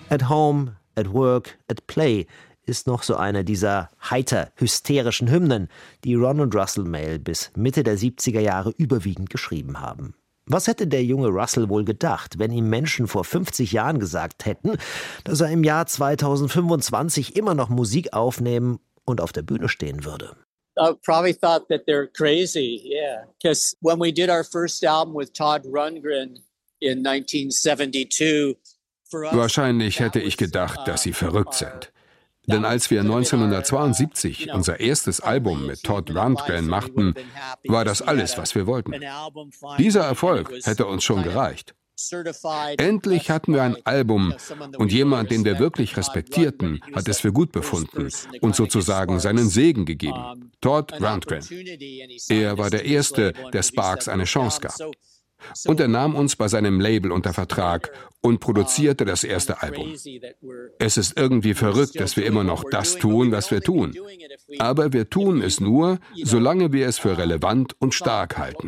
At Home, at Work, at Play ist noch so eine dieser heiter hysterischen Hymnen, die Ron und Russell Mael bis Mitte der 70er Jahre überwiegend geschrieben haben. Was hätte der junge Russell wohl gedacht, wenn ihm Menschen vor 50 Jahren gesagt hätten, dass er im Jahr 2025 immer noch Musik aufnehmen und auf der Bühne stehen würde? I probably thought that they're crazy, yeah. Because when we did our first album with Todd Rundgren in 1972, Wahrscheinlich hätte ich gedacht, dass sie verrückt sind. Denn als wir 1972 unser erstes Album mit Todd Rundgren machten, war das alles, was wir wollten. Dieser Erfolg hätte uns schon gereicht. Endlich hatten wir ein Album und jemand, den wir wirklich respektierten, hat es für gut befunden und sozusagen seinen Segen gegeben. Todd Rundgren. Er war der Erste, der Sparks eine Chance gab. Und er nahm uns bei seinem Label unter Vertrag und produzierte das erste Album. Es ist irgendwie verrückt, dass wir immer noch das tun, was wir tun. Aber wir tun es nur, solange wir es für relevant und stark halten.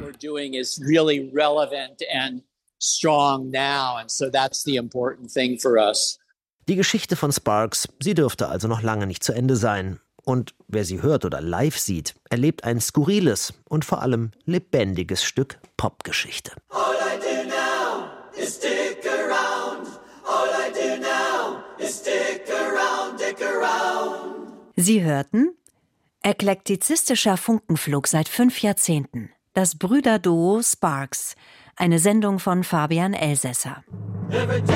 Die Geschichte von Sparks, sie dürfte also noch lange nicht zu Ende sein. Und wer sie hört oder live sieht, erlebt ein skurriles und vor allem lebendiges Stück Popgeschichte. All I do now is stick around. All I do now is stick around, dick around. Sie hörten eklektizistischer Funkenflug seit 5 Jahrzehnten. Das Brüderduo Sparks. Eine Sendung von Fabian Elsässer.